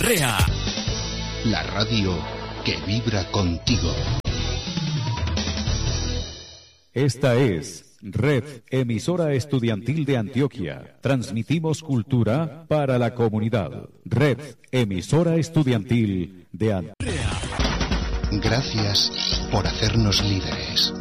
REA. La radio que vibra contigo. Esta es Red Emisora Estudiantil de Antioquia. Transmitimos cultura para la comunidad. Red Emisora Estudiantil de Antioquia. Gracias por hacernos líderes.